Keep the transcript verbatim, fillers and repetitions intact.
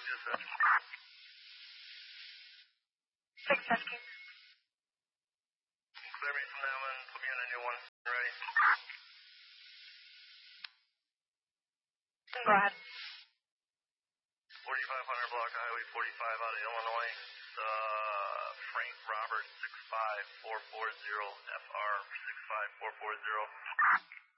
six fifteen. Clear me from that one. Put me on a new one. Ready? Go ahead. forty-five hundred block Highway forty-five out of Illinois. Uh, Frank Robert six five four four zero F R six five four four zero.